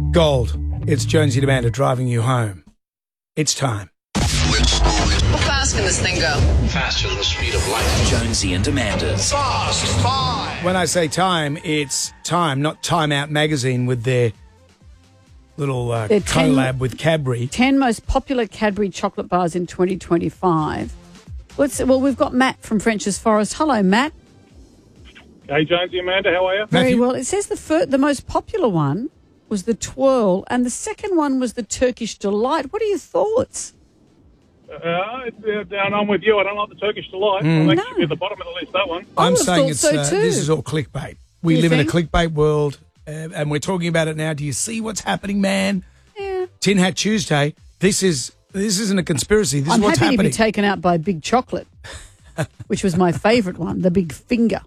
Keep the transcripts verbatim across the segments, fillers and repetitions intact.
Gold. It's Jonesy and Amanda driving you home. It's time. How fast can this thing go? Faster than the speed of light. Jonesy and Amanda's Fast Five. When I say time, it's time, not Time Out magazine with their little uh, They're ten- collab with Cadbury. ten most popular Cadbury chocolate bars in twenty twenty-five. Let's, well, we've got Matt from French's Forest. Hello, Matt. Hey, Jonesy, Amanda, how are you? Very Matthew? well. It says the fir- the most popular one was the Twirl, and the second one was the Turkish Delight. What are your thoughts? Uh, it's, uh, down on with you. I don't like the Turkish Delight. I'm actually No. at the bottom of the list, that one. I I'm would've saying thought it's so uh, too. this is all clickbait. We You live in think? a clickbait world, uh, and we're talking about it now. Do you see what's happening, man? Yeah. Tin Hat Tuesday. This is this isn't a conspiracy. This I'm is what's happy to happening. be taken out by Big Chocolate, which was my favourite one, the Big Finger.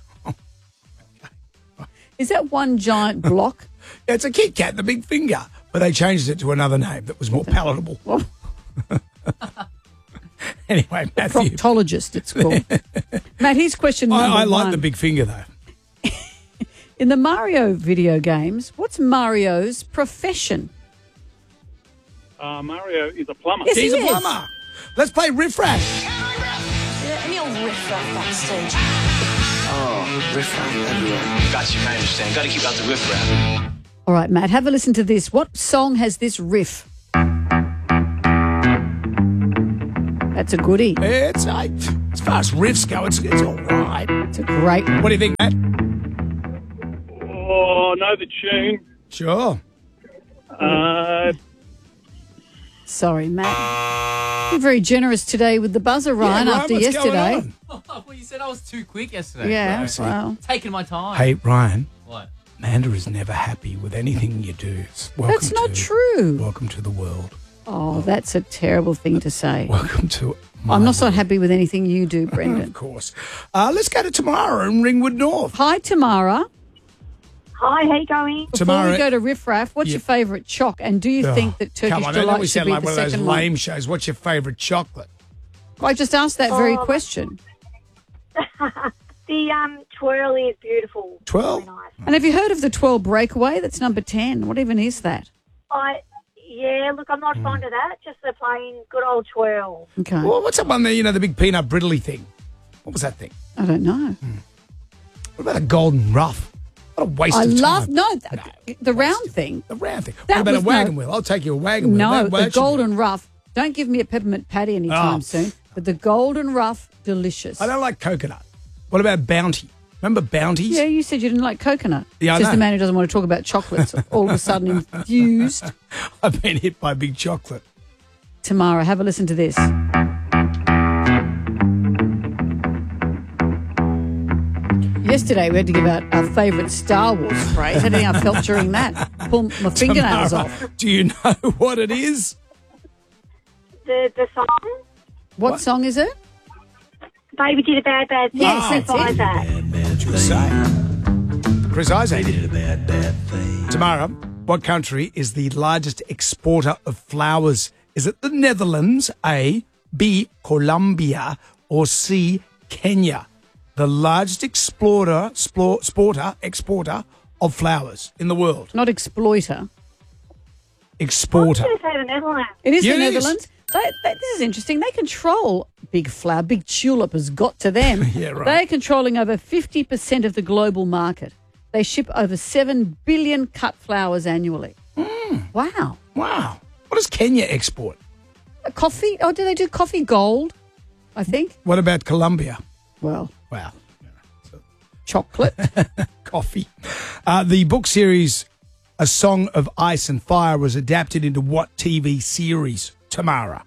Is that one giant block? It's a Kit Kat, the big finger, but they changed it to another name that was more palatable. Well, Anyway, Matthew, proctologist, it's called. Matt, here's question number I, I like one. the big finger though. In the Mario video games, what's Mario's profession? Uh, Mario is a plumber. Yes, He's he a is. plumber. Let's play Riff Raff. Any old riff raff backstage. Oh, riff raff everywhere. Got you, I understand. Got to keep out the riff raff. All right, Matt, have a listen to this. What song has this riff? That's a goodie. It's uh, as far as riffs go, it's it's all right. It's a great one. What do you think, Matt? Oh, know the tune. Sure. Uh, Sorry, Matt. You're very generous today with the buzzer, Ryan, Yeah, Ryan, after what's yesterday. going on? Well, you said I was too quick yesterday. Yeah, see. well, Taking my time. Hey, Ryan. What? Amanda is never happy with anything you do. Welcome that's not to, true. Welcome to the world. Oh, that's a terrible thing to say. Welcome to. My I'm not so world. happy with anything you do, Brendan. Of course. Uh, let's go to Tamara in Ringwood North. Hi, Tamara. Hi, how you going? Before Tamara- we go to Riff Raff, what's Yeah. your favourite choc? And do you Oh, think that come Turkish on, don't Delight we should sound be like the one of those second lame one? shows? What's your favourite chocolate? I just asked that very Oh. question. The um, twirl is beautiful. Twirl? Very nice. And have you heard of the twelve Breakaway? That's number ten. What even is that? I yeah, look, I'm not fond of that. Just the plain good old twirl. Okay. Well, what's that one there, you know, the big peanut brittly thing? What was that thing? I don't know. What about a golden ruff? What a waste I of time. love, no, th- the round thing. The round thing. That what about a was wagon no- wheel? I'll take you a wagon wheel. No, That- well, the that should be- golden rough. Don't give me a peppermint patty anytime Oh. soon. But the golden rough, delicious. I don't like coconut. What about Bounty? Remember Bounties? Yeah, you said you didn't like coconut. Yeah, I Just know. the man who doesn't want to talk about chocolates. All of a sudden infused. I've been hit by big chocolate. Tamara, have a listen to this. Yesterday, we had to give out our favourite Star Wars phrase. How do you think I felt during that? Pull my fingernails Tamara, off. do you know what it is? The the song, What, What? song is it? Baby did a bad bad thing. Yes, Chris that's it. Isaac. Chris Isaac. Tamara, what country is the largest exporter of flowers? Is it the Netherlands, A, B, Colombia, or C, Kenya? The largest explorer, splor, sporter, exporter of flowers in the world. Not exploiter. Exporter. I'm going to say the Netherlands. It is Yeah, the it is. Netherlands. They, they, this is interesting. They control big flower. Big tulip has got to them. Yeah, right. They are controlling over fifty percent of the global market. They ship over seven billion cut flowers annually. Mm. Wow. Wow. What does Kenya export? A coffee? Oh, do they do coffee gold? I think. What about Colombia? Well, Wow. chocolate. Coffee. Uh, the book series A Song of Ice and Fire was adapted into what T V series, Tamara?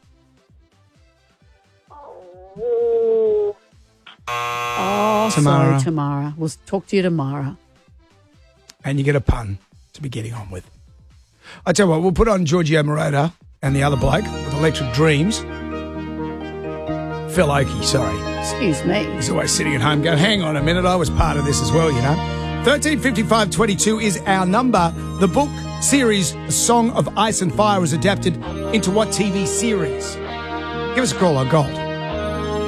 Oh, Oh, Tamara. sorry, Tamara. We'll talk to you tomorrow. And you get a pun to be getting on with. I tell you what, we'll put on Giorgio Moroder and the other bloke with Electric Dreams. Phil Oakey, sorry. Excuse me. He's always sitting at home going, hang on a minute, I was part of this as well, you know. thirteen fifty-five twenty-two is our number. The book series, A Song of Ice and Fire, was adapted into what T V series? Give us a call on Gold.